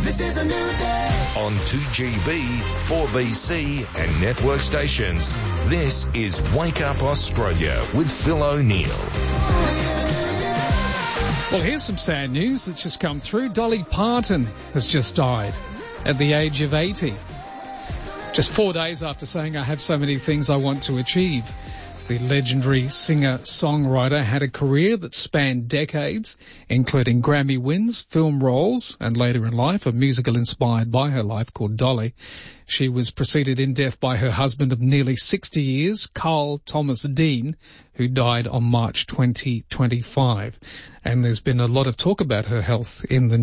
This is a new day. On 2GB, 4BC and network stations, this is Wake Up Australia with Phil O'Neill. Well, here's some sad news that's just come through. Dolly Parton has just died at the age of 80. Just 4 days after saying, I have so many things I want to achieve. The legendary singer-songwriter had a career that spanned decades, including Grammy wins, film roles, and later in life, a musical inspired by her life called Dolly. She was preceded in death by her husband of nearly 60 years, Carl Thomas Dean, who died on March 2025. And there's been a lot of talk about her health in the